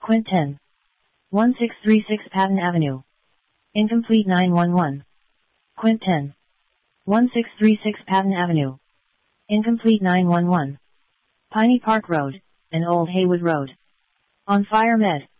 Quint 10. 1636 Patton Avenue. Incomplete 911. Quint 10. 1636 Patton Avenue. Incomplete 911. Piney Park Road, and Old Haywood Road. On fire med.